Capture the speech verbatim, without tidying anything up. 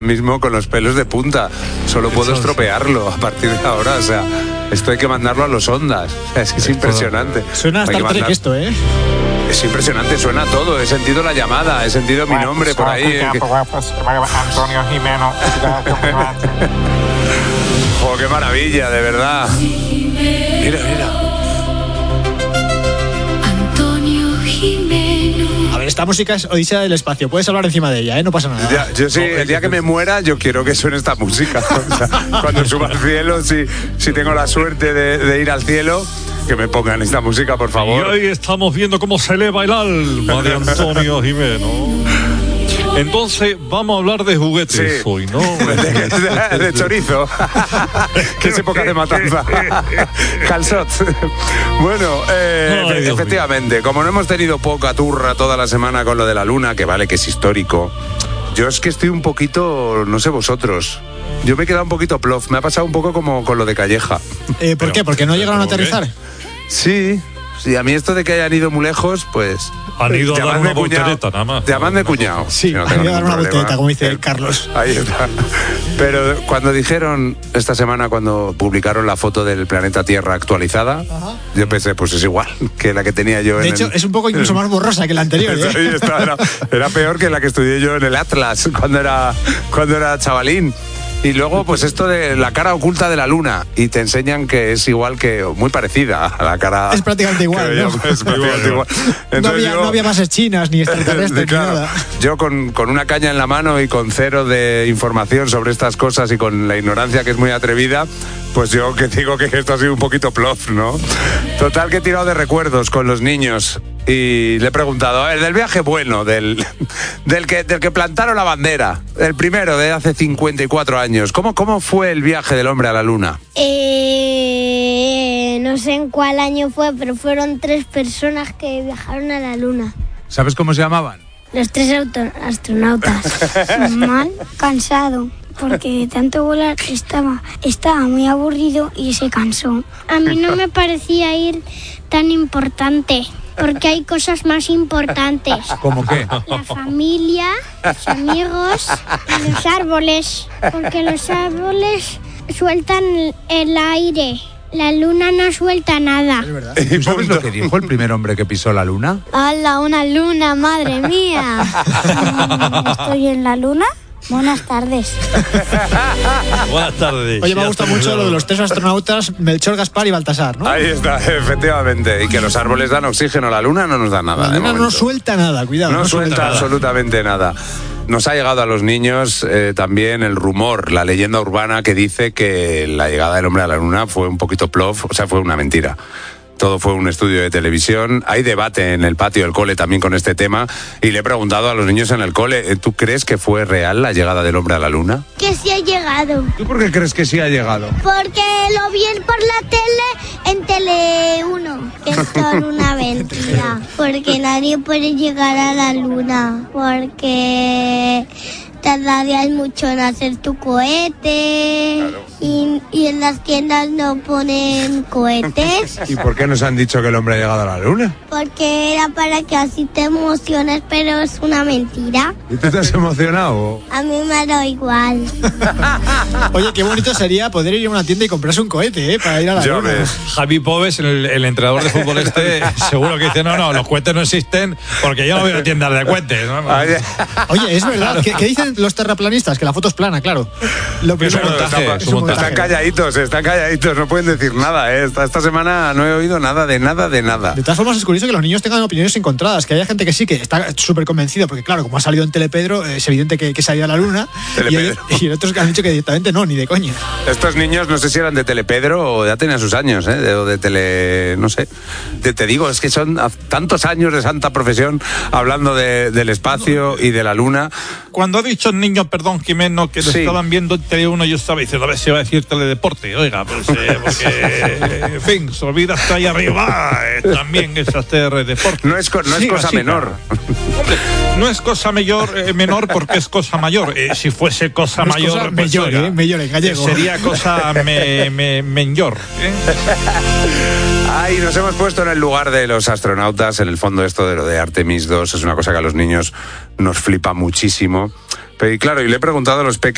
mismo con los pelos de punta. Solo puedo estropearlo a partir de ahora. O sea, esto hay que mandarlo a los Ondas. O sea, es que es impresionante. Suena hasta el Trek esto, ¿eh? Es impresionante, suena todo. He sentido la llamada, he sentido mi nombre por ahí. Eh, que... Antonio Jimeno. ¡Oh, qué maravilla, de verdad! Mira, mira. A ver, esta música es Odisea del Espacio. Puedes hablar encima de ella, ¿eh? No pasa nada. Ya, yo sí, el día que me muera, yo quiero que suene esta música. O sea, cuando suba al cielo, si, si tengo la suerte de, de ir al cielo, que me pongan esta música, por favor. Y hoy estamos viendo cómo se eleva el alma de Antonio Jimeno. Entonces, vamos a hablar de juguetes sí. hoy, ¿no? De, de, de chorizo. Que es época de matanza. Calzot. Bueno, eh, Ay, efectivamente, mío. Como no hemos tenido poca turra toda la semana con lo de la luna, que vale que es histórico, yo es que estoy un poquito, no sé vosotros, yo me he quedado un poquito plof. Me ha pasado un poco como con lo de Calleja. Eh, ¿Por Pero, qué? ¿Porque no llegaron a aterrizar? Sí. Sí, a mí esto de que hayan ido muy lejos, pues... Han ido a dar una voltereta, nada más. Llaman de cuñado. Sí, no han ido a dar una voltereta, como dice Carlos. Ahí está. Pero cuando dijeron esta semana, cuando publicaron la foto del planeta Tierra actualizada, ajá, yo pensé, pues es igual que la que tenía yo de en hecho, el... es un poco incluso más borrosa que la anterior, ¿eh? Ahí está, era, era peor que la que estudié yo en el Atlas, cuando era, cuando era chavalín. Y luego, pues esto de la cara oculta de la luna, y te enseñan que es igual que, muy parecida a la cara... Es prácticamente igual, ¿no? Es prácticamente igual. No había, yo, no había bases chinas, ni extraterrestres, claro, ni nada. Yo con, con una caña en la mano y con cero de información sobre estas cosas y con la ignorancia que es muy atrevida, pues yo que digo que esto ha sido un poquito plof, ¿no? Total, que he tirado de recuerdos con los niños y le he preguntado, a ver, del viaje bueno, del, del, que, del que plantaron la bandera, el primero de hace cincuenta y cuatro años. ¿Cómo, cómo fue el viaje del hombre a la luna? Eh, no sé en cuál año fue, pero fueron tres personas que viajaron a la luna. ¿Sabes cómo se llamaban? Los tres auto- astronautas. Mal, cansado, porque de tanto volar estaba, estaba muy aburrido y se cansó. A mí no me parecía ir tan importante, porque hay cosas más importantes. ¿Cómo qué? La familia, los amigos y los árboles, porque los árboles sueltan el aire. La luna no suelta nada. Es verdad. ¿Tú sabes lo que dijo el primer hombre que pisó la luna? ¡Hala, una luna, madre mía! ¿Estoy en la luna? Buenas tardes. Buenas tardes. Oye, me ha gustado mucho lo de los tres astronautas, Melchor, Gaspar y Baltasar, ¿no? Ahí está, efectivamente. Y que los árboles dan oxígeno, la luna no nos da nada. La luna no suelta nada, cuidado. No, no suelta, suelta absolutamente nada. Nos ha llegado a los niños eh, también el rumor, la leyenda urbana que dice que la llegada del hombre a la luna fue un poquito plof, o sea, fue una mentira. Todo fue un estudio de televisión. Hay debate en el patio del cole también con este tema. Y le he preguntado a los niños en el cole, ¿tú crees que fue real la llegada del hombre a la luna? Que sí ha llegado. ¿Tú por qué crees que sí ha llegado? Porque lo vi por la tele en Tele uno. Que es toda una mentira. Porque nadie puede llegar a la luna. Porque... tardarías mucho en hacer tu cohete. Claro. y, y en las tiendas no ponen cohetes. ¿Y por qué nos han dicho que el hombre ha llegado a la luna? Porque era para que así te emociones, pero es una mentira. ¿Y tú te has emocionado? A mí me da igual. Oye, qué bonito sería poder ir a una tienda y comprarse un cohete, ¿eh? Para ir a la Yo luna. ves. Javi Pobes, el, el entrenador de fútbol este, seguro que dice, no, no, los cohetes no existen porque yo no voy a tiendas de cohetes, ¿no? Oye, es verdad. ¿Qué, qué dicen los terraplanistas? Que la foto es plana, claro. Lo Es un montaje, están, es un montaje. están calladitos, están calladitos, no pueden decir nada, ¿eh? Esta, esta semana no he oído nada de nada de nada. De todas formas, es curioso que los niños tengan opiniones encontradas, que haya gente que sí, que está súper convencido, porque claro, como ha salido en Telepedro, es evidente que, que se ha ido a la luna, y, hay, y otros que han dicho que directamente no, ni de coña. Estos niños no sé si eran de Telepedro o ya tenían sus años, ¿eh? De, o de Tele... no sé. Te, te digo, es que son tantos años de santa profesión hablando de, del espacio y de la luna. Cuando ha dicho el niño, perdón, Jimeno, que lo Sí. estaban viendo en Tele uno, yo estaba diciendo, a ver si va a decir teledeporte, oiga, pues, eh, porque, en fin, se olvida hasta ahí arriba, eh, también es hacer deporte. No es, co- no es Siga, cosa siga. menor. Hombre, no es cosa mayor, eh, menor porque es cosa mayor. Eh, si fuese cosa No es mayor, cosa pues, mellor, oiga, ¿eh? Mellor en gallego. sería cosa me, me, menor. ¿eh? Ay, nos hemos puesto en el lugar de los astronautas. En el fondo, esto de lo de Artemis dos es una cosa que a los niños nos flipa muchísimo. Pero y claro, y le he preguntado a los pequeños